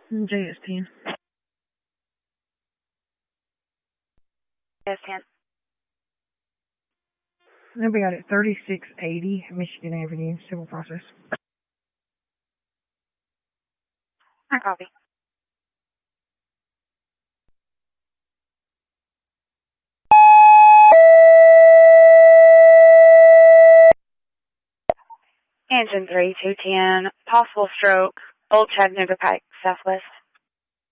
JS10. JS10. Then we got it 3680 Michigan Avenue, civil process. I copy. Engine 3210, possible stroke, Old Chattanooga Pike, Southwest.